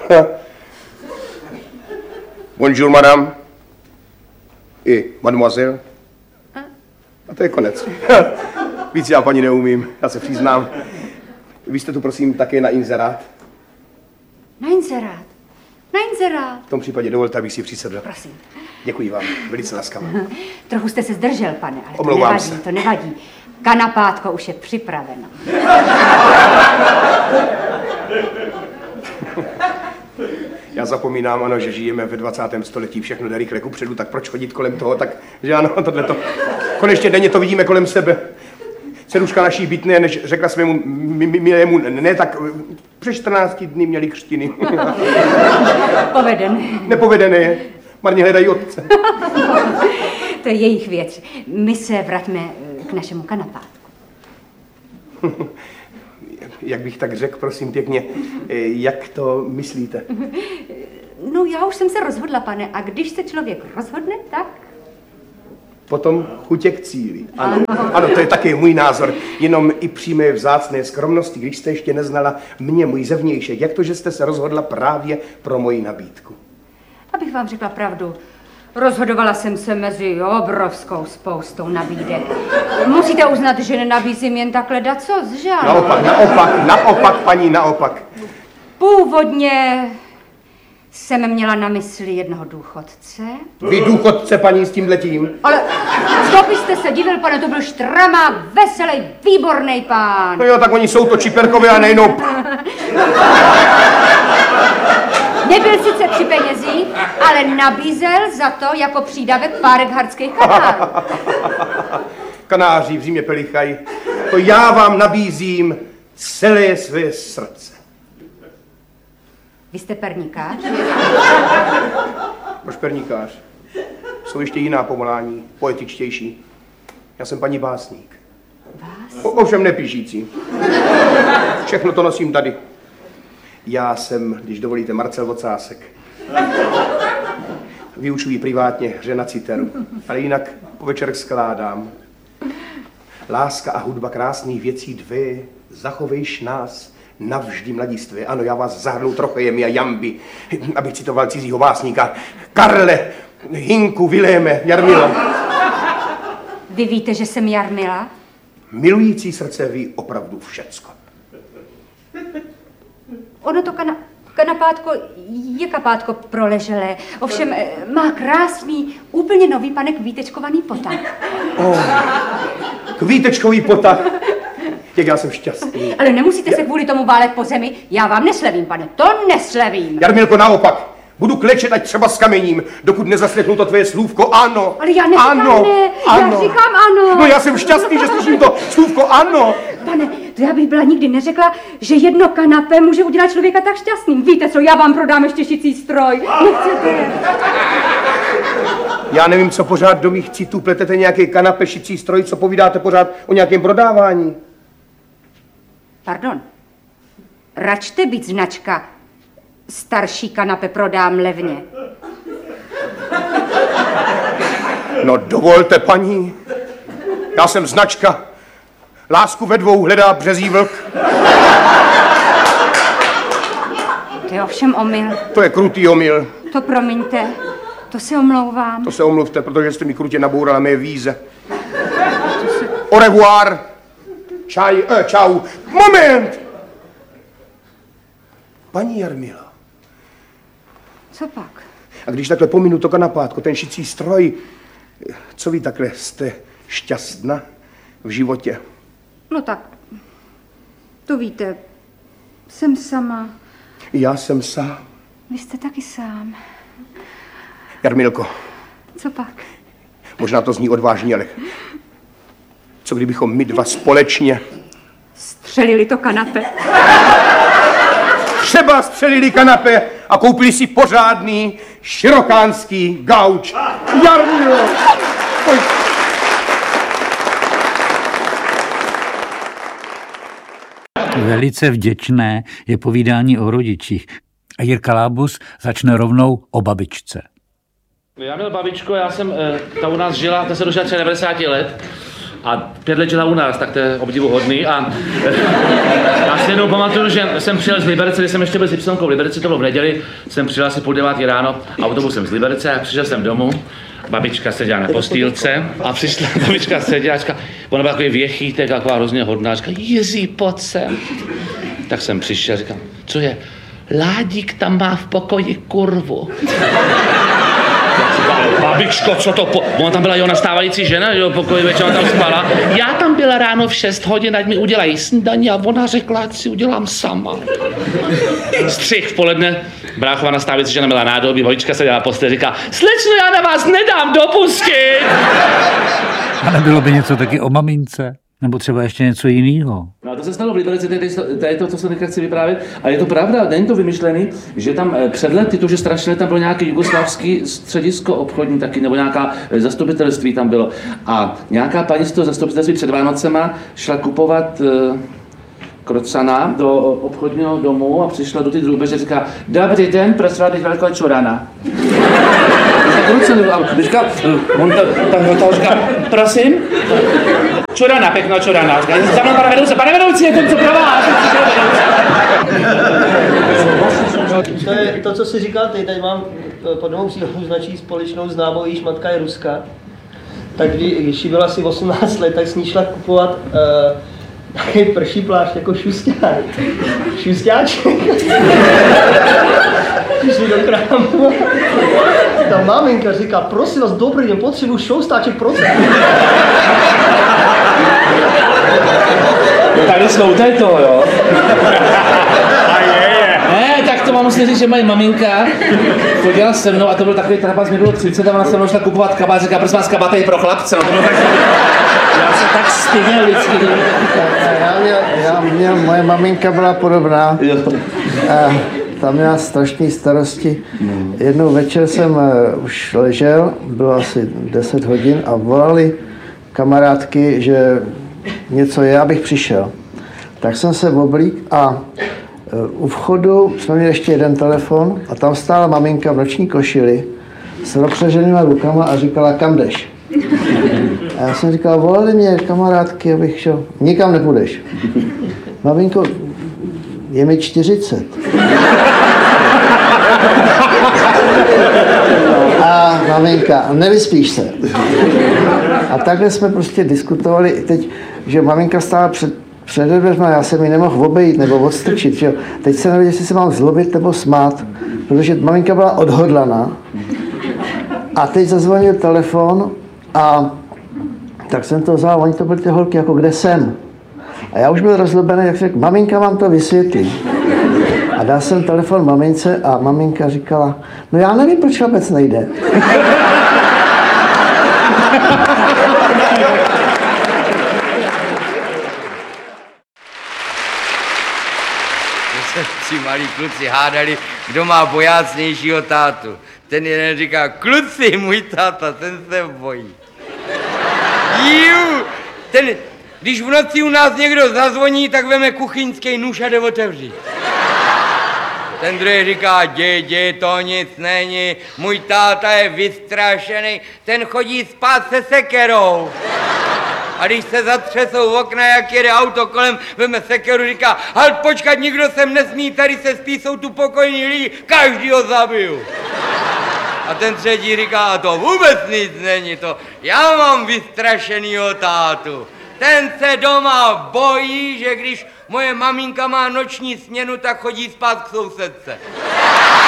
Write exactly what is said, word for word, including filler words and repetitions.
Bonjour, madame. I mademoiselle. A to je konec. Víc já paní neumím, já se přiznám. Vy jste tu prosím také na inzerát? Na inzerát? Na inzerát. V tom případě dovolte, abych si přisedl. Prosím. Děkuji vám, velice laskavě. Trochu jste se zdržel, pane, ale to Omlouvám nevadí, se. to nevadí. Kanapátko už je připraveno. Já zapomínám, ano, že žijeme ve dvacátém století, všechno jde rychle kupředu, tak proč chodit kolem toho, tak, že ano, tohleto. Konečně denně to vidíme kolem sebe. Ceruška naší bytné, než řekla svému milému, ne, tak přes čtrnácti dny měli křtiny. Povedené. Nepovedené je. Marně hledají otce. To je jejich věc. My se vraťme k našemu kanapátku. Jak bych tak řekl, prosím pěkně, jak to myslíte? No, já už jsem se rozhodla, pane, a když se člověk rozhodne, tak... Potom chutě k cíli. Ano, ano, to je také můj názor. Jenom i při mé vzácné skromnosti, když jste ještě neznala mě, můj zevnějšek, jak to, že jste se rozhodla právě pro moji nabídku? Abych vám řekla pravdu, rozhodovala jsem se mezi obrovskou spoustou nabídek. Musíte uznat, že nenabízím jen takhle dacos, že ano? Naopak, naopak, naopak, paní, naopak. Původně jsem měla na mysli jednoho důchodce. Vy důchodce, paní, s tímhletím? Ale co byste se divil, pane, to byl štramák, veselý, výborný pán. No jo, tak oni jsou to čiperkové a nejnou. Nebyl sice při penězích, ale nabízel za to jako přídavek párek hardských kanárů. Kanáři v Římě pelichají. To já vám nabízím celé své srdce. Vy jste perníkář? Proč perníkář? Jsou ještě jiná povolání, poetičtější. Já jsem paní básník. Vás? O, ovšem nepíšící. Všechno to nosím tady. Já jsem, když dovolíte, Marcel Vocásek. Vyučuji privátně hře na citeru, ale jinak po večerech skládám. Láska a hudba krásných věcí dvě, zachovejš nás navždy mladistvé. Ano, já vás zahrnu trochejem a jamby, abych citoval cizího básníka. Karle, Hinku, Viléme, Jarmilo. Vy víte, že jsem Jarmila? Milující srdce ví opravdu všecko. Ono to kana, kanapátko je kapátko proleželé. Ovšem má krásný, úplně nový pane kvítečkovaný potah. Oh, kvítečkový potah. Jak já jsem šťastný. Ale nemusíte se kvůli tomu válet po zemi. Já vám neslevím, pane, to neslevím. Jarmilko, naopak. Budu klečet, ať třeba s kamením, dokud nezaslechnu to tvoje slůvko ano. Ale já neříkám ano, ne, ano. já říkám ano. No já jsem šťastný, že slyším to slůvko ano. Pane, to já bych byla nikdy neřekla, že jedno kanapé může udělat člověka tak šťastným. Víte co, já vám prodám ještě šicí stroj. Nechcete? Já nevím, co pořád do mých citů pletete nějaký kanapé, šicí stroj, co povídáte pořád o nějakém prodávání. Pardon. Račte být značka. Starší kanape prodám levně. No dovolte, paní. Já jsem značka. Lásku ve dvou hledá březí vlk. To je ovšem omyl. To je krutý omyl. To promiňte. To se omlouvám. To se omluvte, protože jste mi krutě nabourala mé víze. Au revoir. Čaj, eh, čau. Moment! Paní Jarmila. Co pak? A když takhle pominu to kanapátko, ten šicí stroj, co vy takhle jste šťastná v životě? No tak, to víte, jsem sama. Já jsem sám. Vy jste taky sám. Jarmilko. Co pak? Možná to zní odvážně, ale co kdybychom my dva společně střelili to kanape. Třeba střelili kanapé a koupili si pořádný širokánský gauč. Jarmilo! Pojď. Velice vděčné je povídání o rodičích. A Jirka Lábus začne rovnou o babičce. Já měl babičko, já jsem, ta u nás žila, ta se dožila devadesát let a pět let žila u nás, tak to je obdivuhodný. A já si jednou pamatuju, že jsem přijel z Liberce, když jsem ještě byl s Ypsonkou v Liberci, to bylo v neděli, jsem přijel asi půl devátý ráno autobusem z Liberce a přišel jsem domů. Babička seděla na postýlce a přišla babička seděla a říká, ona byla takový věchýtek, taková hrozně hodná, říká, Jiří, pojď sem. Tak jsem přišel a říkám, co je? Ládík tam má v pokoji kurvu. Babičko, co to po... Ona tam byla jeho nastávající žena, jo, pokoji večer, ona tam spala. Já tam byla ráno v šest hodin, ať mi udělají snídaní a ona řekla, ať si udělám sama. Střih v poledne, bráchova nastávající žena byla nádobí, babička seděla na posteli, říká, slečno, já na vás nedám dopustit. A nebylo by něco taky o mamince? Nebo třeba ještě něco jiného? No a to se stalo v Liberci, to je to, co se teďka chci vyprávět. A je to pravda, není to vymyšlený, že tam před lety, to, že strašně tam bylo nějaké jugoslávský středisko obchodní taky, nebo nějaká zastupitelství tam bylo. A nějaká paní z toho zastupitelství před Vánocema šla kupovat uh, krocana do obchodního domu a přišla do ty drůbeže a říká, dobrý den, prosím vás, velká čurana. A říká, on ta říká, prosím? Čurana, pěkná čurana. Říká, za mnou, pane vedoucí, pane vedoucí, je to co pro vás. To je to, co jsi říkal ty, tady mám pod novou přílohou značí společnou známou, jejíž matka je Ruska. Tak když jí byla asi osmnáct let, tak s ní šla kupovat uh, takový prší plášť jako šusťák. Šusťáček. Šli do krámu. Ta maminka říká, prosím vás, dobrý den, potřebuji šustáček procent. Tady jsou to, jo. Ne, tak to mám musím říct, že moje maminka chodila se mnou a to byl takový trapas, mi bylo třicet a ona se mnou šla kupovat kabát, říká, prosím vás, kabát je pro chlapce, no to bylo tak... Já se tak styděl vždycky. Já měl, já měl, moje maminka byla podobná. A tam měla strašné starosti. Jednou večer jsem uh, už ležel, bylo asi deset hodin a volali kamarádky, že něco je, abych přišel. Tak jsem se oblík a uh, u vchodu jsme měli ještě jeden telefon a tam stála maminka v noční košili s rozpřeženýma rukama a říkala, kam jdeš? A já jsem říkal, volali mě kamarádky, abych šel. Nikam nepůjdeš. Maminko, je mi čtyřicet. A maminka, nevyspíš se. A takhle jsme prostě diskutovali teď, že maminka stála před, před dveřma, já jsem ji nemohl obejít nebo odstrčit. Že? Teď se nevěděl, jestli se mám zlobit nebo smát, protože maminka byla odhodlaná. A teď zazvonil telefon a tak jsem to vzal, oni to byly ty holky, jako kde jsem. A já už byl rozlobený, jak řekl, maminka vám to vysvětlí. A dal jsem telefon mamince a maminka říkala, no já nevím, proč vůbec nejde. Se tři malí kluci hádali, kdo má bojácnějšího tátu. Ten jeden říká, kluci, můj táta, ten se bojí. Jú, ten, když v noci u nás někdo zazvoní, tak veme kuchyňský nůž a jde otevřít. Ten druhý říká, dědě, to nic není, můj táta je vystrašený, ten chodí spát se sekerou. A když se zatřesou okna, jak jede auto kolem, veme sekeru, říká, halt počkat, nikdo sem nesmí, tady se spí, jsou tu pokojní lidi, každý ho zabiju. A ten třetí říká, a to vůbec nic není, to já mám vystrašenýho tátu. Ten se doma bojí, že když moje maminka má noční směnu, tak chodí spát k sousedce.